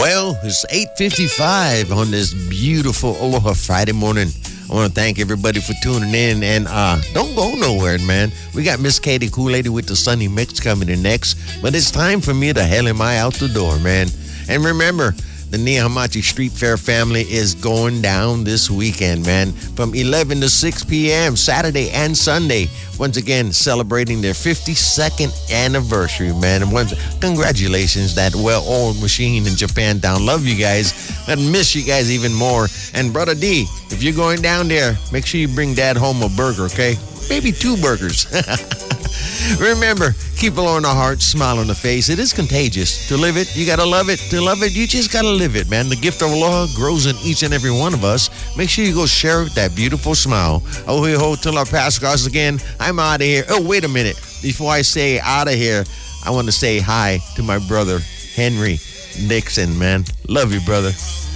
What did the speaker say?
Well, it's 8:55 on this beautiful Aloha Friday morning. I want to thank everybody for tuning in, and don't go nowhere, man. We got Miss Katie Kool-Lady with the Sunny Mix coming in next, but it's time for me to hell am I out the door, man. And remember, the Nehamachi Street Fair family is going down this weekend, man, from 11 to 6 p.m., Saturday and Sunday. Once again, celebrating their 52nd anniversary, man. And congratulations, that well-oiled machine in Japantown. Love you guys. I miss you guys even more. And Brother D, if you're going down there, make sure you bring Dad home a burger, okay? Maybe 2 burgers. Remember, keep Aloha in the heart, smile on the face. It is contagious. To live it, you got to love it. To love it, you just got to live it, man. The gift of Aloha grows in each and every one of us. Make sure you go share that beautiful smile. Ohi ho till our past cross again. I'm out of here. Oh, wait a minute. Before I say out of here, I want to say hi to my brother, Henry Nixon, man. Love you, brother.